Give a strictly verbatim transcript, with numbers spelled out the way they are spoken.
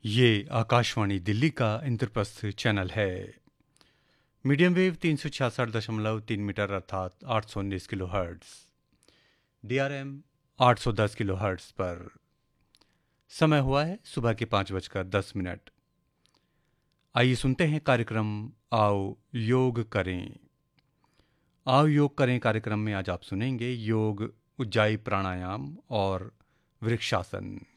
ये आकाशवाणी दिल्ली का इंद्रप्रस्थ चैनल है। मीडियम वेव तीन सौ छियासठ दशमलव तीन मीटर अर्थात आठ सौ उन्नीस kilo hertz, D R M आठ सौ दस किलो हर्ट्स पर। समय हुआ है सुबह के पाँच बजकर दस मिनट। आइए सुनते हैं कार्यक्रम आओ योग करें। आओ योग करें कार्यक्रम में आज आप सुनेंगे योग, उज्जाई प्राणायाम और वृक्षासन।